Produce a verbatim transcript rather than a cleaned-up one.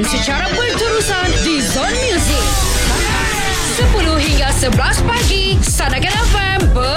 secara berterusan di Zone Music. sepuluh hingga sebelas pagi, Sanakan F M